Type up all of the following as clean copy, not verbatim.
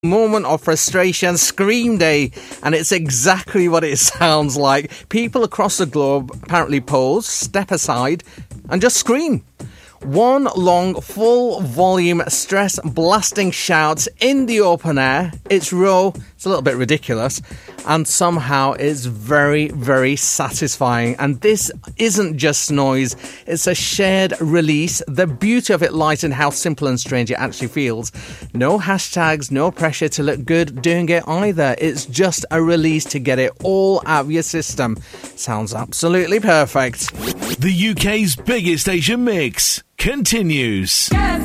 moment of frustration, Scream Day, and it's exactly what it sounds like. People across the globe apparently pause, step aside, and just scream. One long, full-volume, stress-blasting shout in the open air. It's raw, it's a little bit ridiculous, and somehow it's very, very satisfying. And this isn't just noise, it's a shared release. The beauty of it lies in how simple and strange it actually feels. No hashtags, no pressure to look good doing it either. It's just a release to get it all out of your system. Sounds absolutely perfect. The UK's biggest Asian mix continues.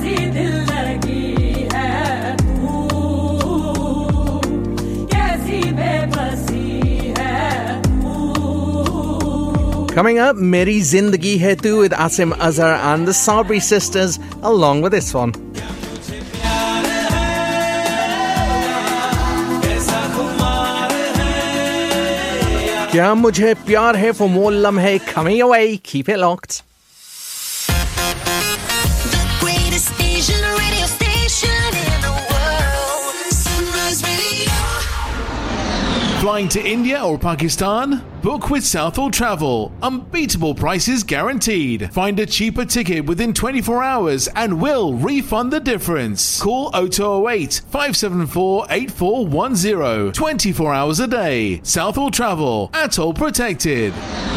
Coming up, Meri Zindagi Hai Tu with Asim Azhar and the Sabri sisters, along with this one. Kya mujhe pyar hai for more lamhe coming away. Keep it locked. The greatest Asian radio station in the world. Sunrise Radio. Flying to India or Pakistan? Book with Southall Travel. Unbeatable prices guaranteed. Find a cheaper ticket within 24 hours and we'll refund the difference. Call 0208 574 8410. 24 hours a day. Southall Travel. Atoll protected.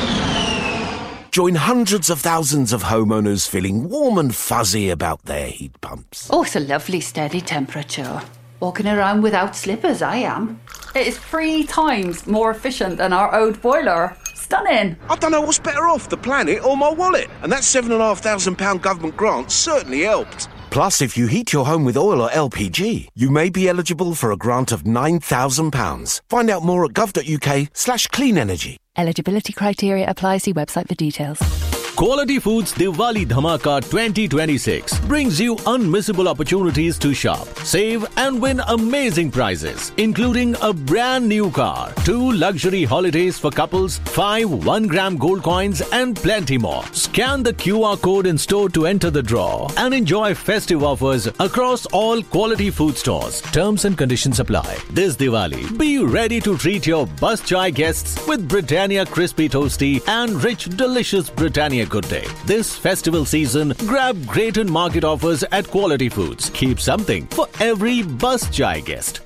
Join hundreds of thousands of homeowners feeling warm and fuzzy about their heat pumps. Oh, it's a lovely steady temperature. Walking around without slippers, I am. It is 3 times more efficient than our old boiler. Stunning. I don't know what's better off, the planet or my wallet. And that £7,500 government grant certainly helped. Plus, if you heat your home with oil or LPG, you may be eligible for a grant of £9,000. Find out more at gov.uk/clean energy. Eligibility criteria apply. See website for details. Quality Foods Diwali Dhamaka 2026 brings you unmissable opportunities to shop, save and win amazing prizes, including a brand new car, 2 luxury holidays for couples, 5 1-gram gold coins and plenty more. Scan the QR code in store to enter the draw and enjoy festive offers across all Quality Food stores. Terms and conditions apply. This Diwali, be ready to treat your Bus Chai guests with Britannia Crispy Toasty and rich delicious Britannia Good Day. This festival season, grab great and market offers at Quality Foods. Keep something for every Bus Chai guest.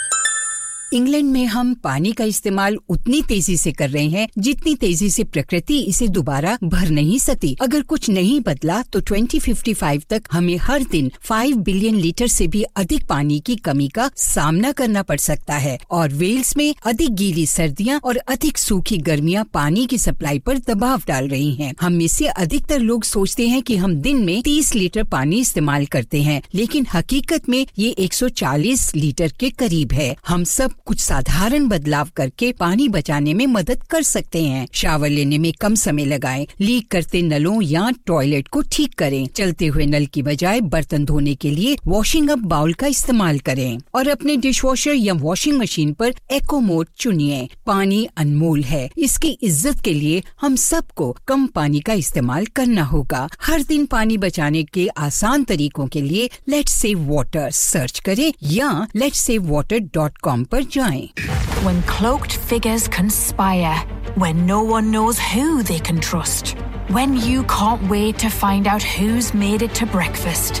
England में हम पानी का इस्तेमाल उतनी तेजी से कर रहे हैं जितनी तेजी से प्रकृति इसे दोबारा भर नहीं सकती। अगर कुछ नहीं बदला तो 2055 तक हमें हर दिन 5 बिलियन लीटर से भी अधिक पानी की कमी का सामना करना पड़ सकता है और वेल्स में अधिक गीली सर्दियां और अधिक सूखी गर्मियां पानी की सप्लाई पर दबाव डाल रही हैं। हम में से अधिकतर लोग सोचते हैं कि हम दिन में 30 लीटर पानी इस्तेमाल करते हैं, लेकिन हकीकत में ये 140 लीटर के करीब है। हम सब कुछ साधारण बदलाव करके पानी बचाने में मदद कर सकते हैं। शावर लेने में कम समय लगाएं, लीक करते नलों या टॉयलेट को ठीक करें, चलते हुए नल की बजाय बर्तन धोने के लिए वॉशिंग अप बाउल का इस्तेमाल करें और अपने डिशवॉशर या वॉशिंग मशीन पर एको मोड चुनिए। पानी अनमोल है, इसकी इज्जत के लिए हम सबको कम पानी का इस्तेमाल करना होगा। हर दिन पानी बचाने के आसान तरीकों के लिए लेट्स सेव वाटर सर्च करें या letssavewater.com पर जाएं। When cloaked figures conspire, when no one knows who they can trust, when you can't wait to find out who's made it to breakfast.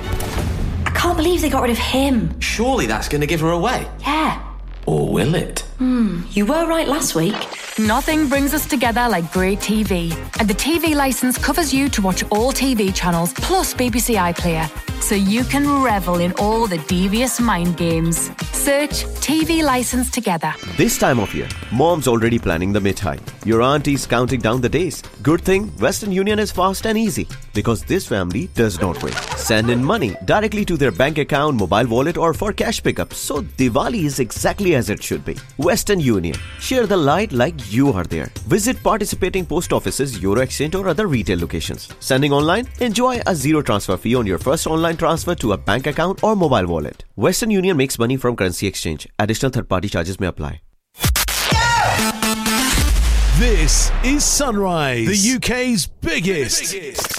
I can't believe they got rid of him. Surely that's going to give her away. Yeah. Or will it? You were right last week. Nothing brings us together like great TV. And the TV licence covers you to watch all TV channels plus BBC iPlayer. So you can revel in all the devious mind games. Search TV licence together. This time of year, Mom's already planning the mithai. Your auntie's counting down the days. Good thing Western Union is fast and easy because this family does not wait. Send in money directly to their bank account, mobile wallet or for cash pickup. So Diwali is exactly as it should be. Western Union. Share the light like you are there. Visit participating post offices, Euro Exchange or other retail locations. Sending online? Enjoy a zero transfer fee on your first online transfer to a bank account or mobile wallet. Western Union makes money from currency exchange. Additional third-party charges may apply. This is Sunrise, the UK's biggest